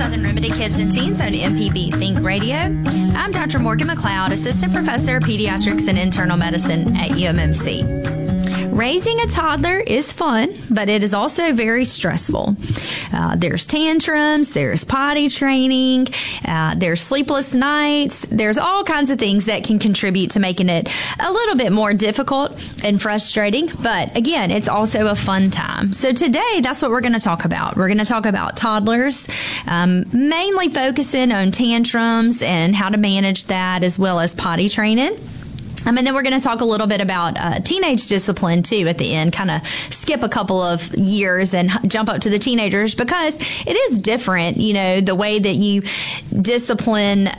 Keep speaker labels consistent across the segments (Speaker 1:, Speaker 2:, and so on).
Speaker 1: Southern Remedy Kids and Teens on MPB Think Radio. I'm Dr. Morgan McLeod, Assistant Professor of Pediatrics and Internal Medicine at UMMC. Raising a toddler is fun, but it is also very stressful. There's tantrums, there's potty training, there's sleepless nights, there's all kinds of things that can contribute to making it a little bit more difficult and frustrating, but again, it's also a fun time. So today, that's what we're going to talk about. We're going to talk about toddlers, mainly focusing on tantrums and how to manage that, as well as potty training. And then we're going to talk a little bit about teenage discipline, too, at the end, kind of skip a couple of years and jump up to the teenagers, because it is different, you know, the way that you discipline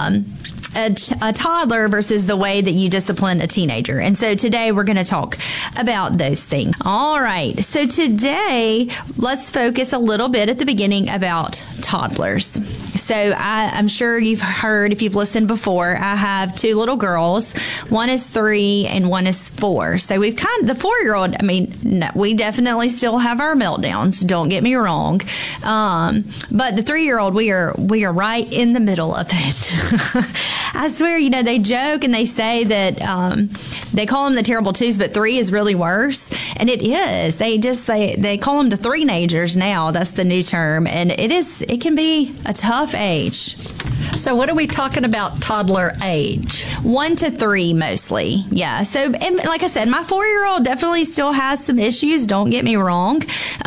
Speaker 1: a toddler versus the way that you discipline a teenager. And so today we're going to talk about those things. All right. So today, let's focus a little bit at the beginning about toddlers. So I'm sure you've heard, if you've listened before, I have two little girls. One is 3 and one is 4. So we've kind of, the 4-year-old, I mean, no, we definitely still have our meltdowns. Don't get me wrong. But the 3-year-old, we are right in the middle of it. I swear, you know, they joke and they say that they call them the terrible twos, but 3 is really worse. And it is. They call them the 3-nagers now. That's the new term. And it can be a tough age.
Speaker 2: So what are we talking about toddler age?
Speaker 1: 1 to 3 mostly. Yeah. So, and like I said, my 4-year-old definitely still has some issues. Don't get me wrong.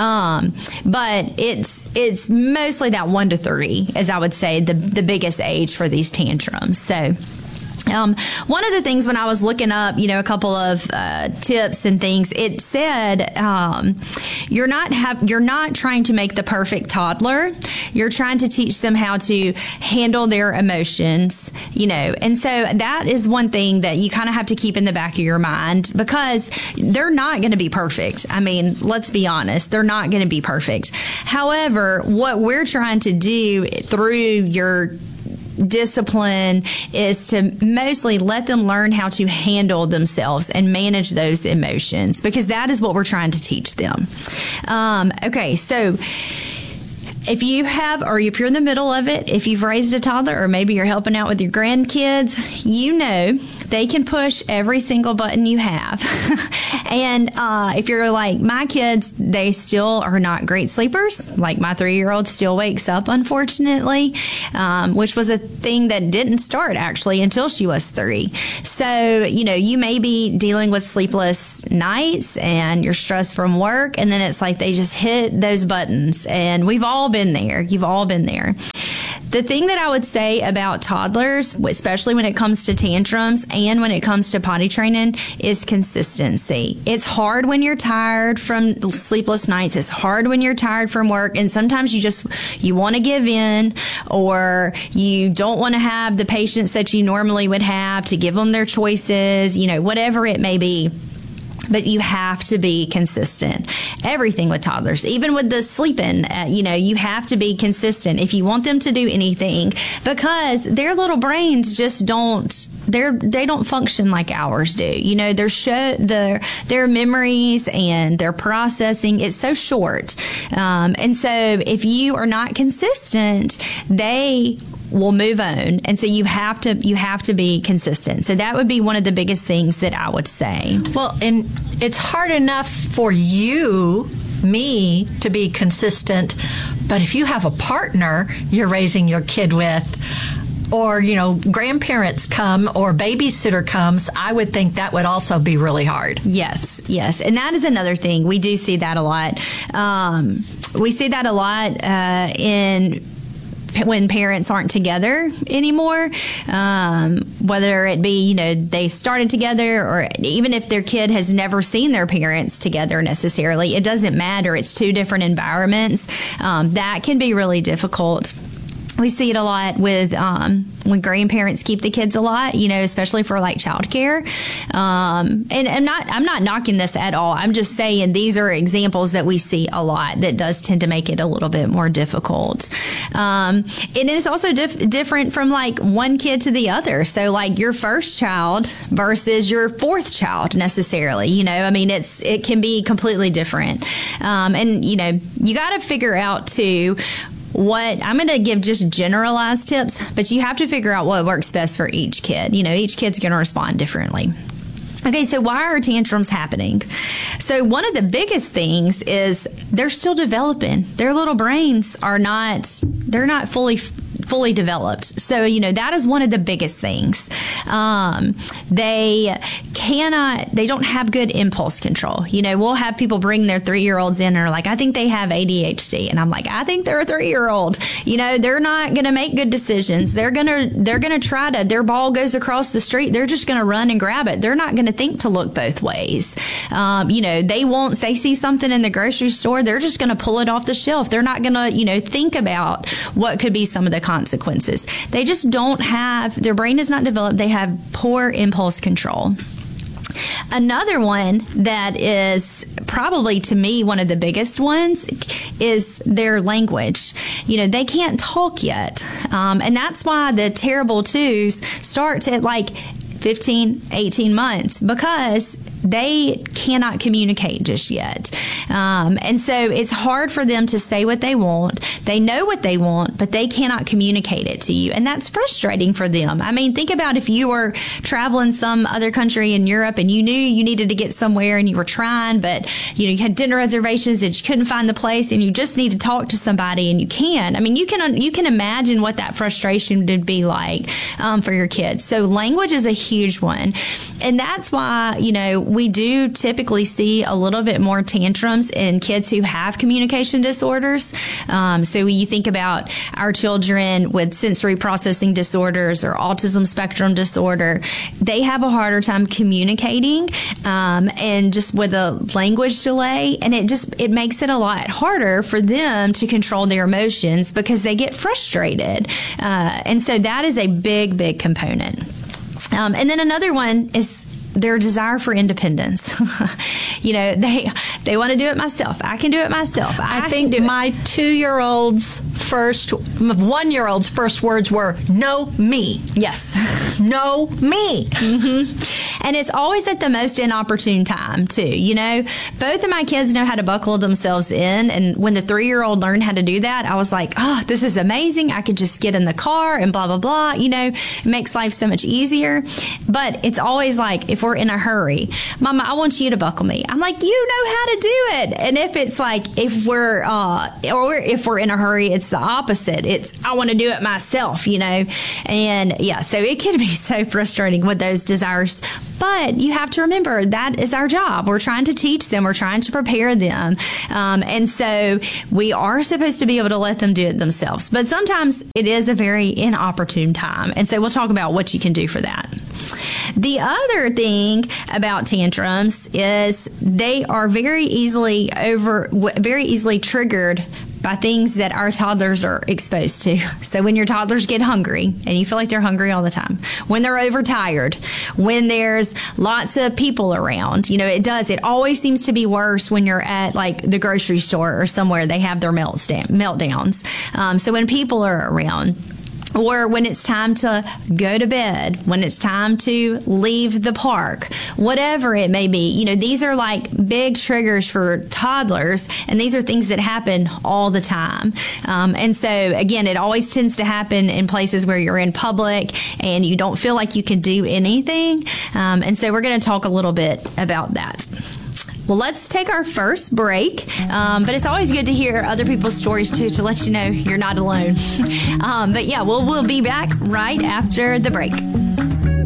Speaker 1: But it's mostly that 1 to 3, as I would say, the biggest age for these tantrums. So, one of the things when I was looking up, you know, a couple of tips and things, it said you're not trying to make the perfect toddler. You're trying to teach them how to handle their emotions, you know. And so that is one thing that you kind of have to keep in the back of your mind, because they're not going to be perfect. I mean, let's be honest, they're not going to be perfect. However, what we're trying to do through your discipline is to mostly let them learn how to handle themselves and manage those emotions, because that is what we're trying to teach them. Okay, so if you have, or if you're in the middle of it, if you've raised a toddler, or maybe you're helping out with your grandkids, you know they can push every single button you have. And if you're like my kids, they still are not great sleepers. Like my 3-year-old still wakes up, unfortunately, which was a thing that didn't start actually until she was 3. So, you know, you may be dealing with sleepless nights and you're stressed from work, and then it's like they just hit those buttons, and we've all been there. You've all been there. The thing that I would say about toddlers, especially when it comes to tantrums and when it comes to potty training, is consistency. It's hard when you're tired from sleepless nights. It's hard when you're tired from work. And sometimes you want to give in, or you don't want to have the patience that you normally would have to give them their choices, you know, whatever it may be. But you have to be consistent. Everything with toddlers, even with the sleeping, you know, you have to be consistent if you want them to do anything, because their little brains just they don't function like ours do. You know, their memories and their processing is so short. And so if you are not consistent, they will move on. And so you have to be consistent. So that would be one of the biggest things that I would say.
Speaker 2: Well, and it's hard enough for me to be consistent, but if you have a partner you're raising your kid with, or, you know, grandparents come or babysitter comes, I would think that would also be really hard.
Speaker 1: Yes. And that is another thing. We do see that a lot. We see that a lot when parents aren't together anymore, whether it be, you know, they started together, or even if their kid has never seen their parents together necessarily, it doesn't matter. It's 2 different environments. That can be really difficult. We see it a lot with when grandparents keep the kids a lot, you know, especially for like childcare. And I'm not knocking this at all. I'm just saying these are examples that we see a lot that does tend to make it a little bit more difficult. And it's also different from like one kid to the other. So like your first child versus your 4th child necessarily, you know, I mean, it can be completely different. And, you know, you got to figure out too, what I'm going to give just generalized tips, but you have to figure out what works best for each kid. Each kid's going to respond differently. Okay, so why are tantrums happening? So one of the biggest things is they're still developing. Their little brains they're not fully developed. So, that is one of the biggest things. They don't have good impulse control. We'll have people bring their 3-year-olds in and are like, I think they have ADHD. And I'm like, I think they're a 3-year-old. They're not going to make good decisions. They're going to try to, their ball goes across the street. They're just going to run and grab it. They're not going to think to look both ways. They see something in the grocery store. They're just going to pull it off the shelf. They're not going to, think about what could be some of the consequences. They just don't have, their brain is not developed. They have poor impulse control. Another one that is probably, to me, one of the biggest ones is their language. They can't talk yet. And that's why the terrible twos starts at like 15, 18 months, because they cannot communicate just yet. And so it's hard for them to say what they want. They know what they want, but they cannot communicate it to you. And that's frustrating for them. I mean, think about if you were traveling some other country in Europe and you knew you needed to get somewhere and you were trying, but you had dinner reservations and you couldn't find the place and you just need to talk to somebody and you can. I mean, you can imagine what that frustration would be like for your kids. So language is a huge one. And that's why, we do typically see a little bit more tantrums in kids who have communication disorders. So when you think about our children with sensory processing disorders or autism spectrum disorder, they have a harder time communicating and just with a language delay. And it makes it a lot harder for them to control their emotions because they get frustrated. And so that is a big, big component. And then another one is their desire for independence. They want to do it myself. I can do it myself.
Speaker 2: I think my 2-year-old's one-year-old's first words were, "No, me."
Speaker 1: Yes.
Speaker 2: No, me.
Speaker 1: Mm-hmm. And it's always at the most inopportune time, too. Both of my kids know how to buckle themselves in. And when the 3-year-old learned how to do that, I was like, oh, this is amazing. I could just get in the car and blah, blah, blah. It makes life so much easier. But it's always like, if we're in a hurry, Mama, I want you to buckle me. I'm like, you know how to do it. And if it's like, if we're in a hurry, it's the opposite. It's, I want to do it myself, And yeah, so it can be so frustrating with those desires. But you have to remember that is our job. We're trying to teach them. We're trying to prepare them. And so we are supposed to be able to let them do it themselves. But sometimes it is a very inopportune time. And so we'll talk about what you can do for that. The other thing about tantrums is they are very easily triggered by things that our toddlers are exposed to. So when your toddlers get hungry, and you feel like they're hungry all the time, when they're overtired, when there's lots of people around, it always seems to be worse when you're at like the grocery store or somewhere they have their meltdowns. So when people are around, or when it's time to go to bed, when it's time to leave the park, whatever it may be. These are like big triggers for toddlers, and these are things that happen all the time. And so, again, it always tends to happen in places where you're in public and you don't feel like you can do anything. And so we're going to talk a little bit about that. Well, let's take our first break. But it's always good to hear other people's stories, too, to let you know you're not alone. But yeah, we'll be back right after the break.